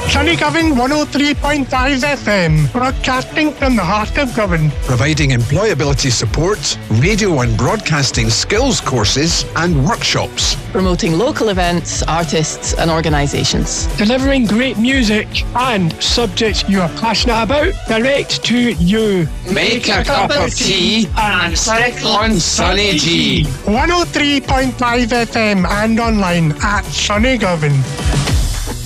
Sunnygovan 103.5 FM, broadcasting from the heart of Govan. Providing employability support, radio and broadcasting skills courses and workshops. Promoting local events, artists and organisations. Delivering great music and subjects you are passionate about direct to you. Make a cup of tea and click on Sunny G. 103.5 FM and online at Sunnygovan.